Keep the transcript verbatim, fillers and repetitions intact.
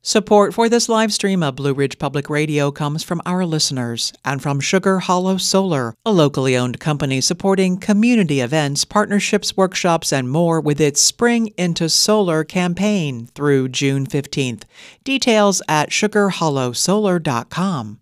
Support for this live stream of Blue Ridge Public Radio comes from our listeners and from Sugar Hollow Solar, a locally owned company supporting community events, partnerships, workshops, and more with its Spring into Solar campaign through June fifteenth. Details at sugar hollow solar dot com.